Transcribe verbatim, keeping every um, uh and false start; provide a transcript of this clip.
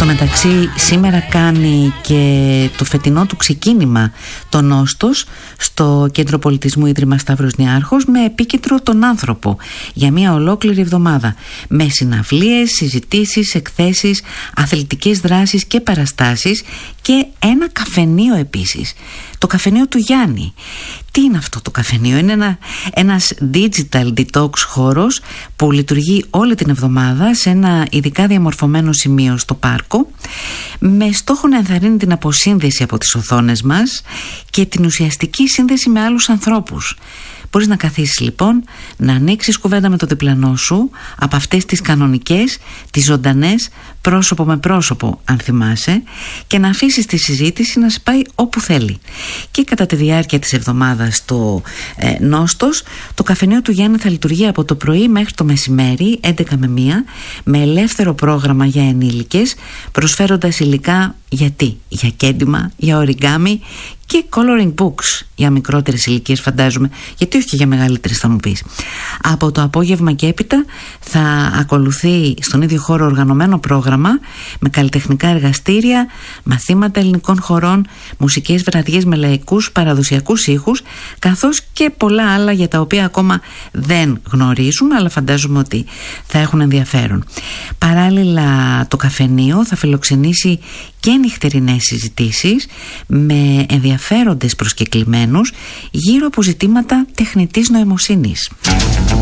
Στο μεταξύ σήμερα κάνει και το φετινό του ξεκίνημα το Νόστος στο Κέντρο Πολιτισμού Ίδρυμα Σταύρος Νιάρχος, με επίκεντρο τον άνθρωπο, για μια ολόκληρη εβδομάδα, με συναυλίες, συζητήσεις, εκθέσεις, αθλητικές δράσεις και παραστάσεις και ένα καφενείο επίσης, το καφενείο του Γιάννη. Τι είναι αυτό το καφενείο? Είναι ένα, ένας digital detox χώρος που λειτουργεί όλη την εβδομάδα σε ένα ειδικά διαμορφωμένο σημείο στο πάρκο, με στόχο να ενθαρρύνει την αποσύνδεση από τις οθόνες μας και την ουσιαστική σύνδεση με άλλους ανθρώπους. Μπορείς να καθίσεις λοιπόν, να ανοίξεις κουβέντα με το διπλανό σου, από αυτές τις κανονικές, τις ζωντανές, πρόσωπο με πρόσωπο αν θυμάσαι, και να αφήσεις τη συζήτηση να σε πάει όπου θέλει. Και κατά τη διάρκεια της εβδομάδας στο ε, Νόστος, το καφενείο του Γιάννη θα λειτουργεί από το πρωί μέχρι το μεσημέρι, έντεκα με μία, με ελεύθερο πρόγραμμα για ενήλικες, προσφέροντας υλικά γιατί, για κέντημα, για οριγκάμι και coloring books για μικρότερες ηλικίες, φαντάζομαι, γιατί όχι και για μεγαλύτερες, θα μου πεις. Από το απόγευμα και έπειτα θα ακολουθεί στον ίδιο χώρο οργανωμένο πρόγραμμα με καλλιτεχνικά εργαστήρια, μαθήματα ελληνικών χωρών, μουσικές βραδιές με λαϊκούς παραδοσιακούς ήχους, καθώς και πολλά άλλα για τα οποία ακόμα δεν γνωρίζουμε, αλλά φαντάζομαι ότι θα έχουν ενδιαφέρον. Παράλληλα, το καφενείο θα φιλοξενήσει και νυχτερινές συζητήσεις με ενδιαφέροντες προσκεκλημένους γύρω από ζητήματα τεχνητής νοημοσύνης.